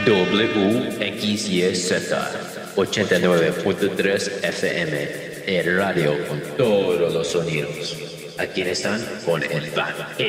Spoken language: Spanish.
WXYZ 89.3 FM, el radio con todos los sonidos. Aquí están con el pan.